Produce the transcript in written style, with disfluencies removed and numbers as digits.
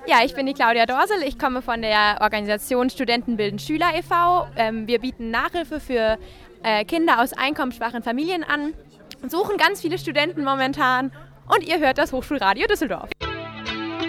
Ja, ich bin die Claudia Dorsel. Ich komme von der Organisation Studenten bilden Schüler e.V. Wir bieten Nachhilfe für Kinder aus einkommensschwachen Familien an, suchen ganz viele Studenten momentan und ihr hört das Hochschulradio Düsseldorf.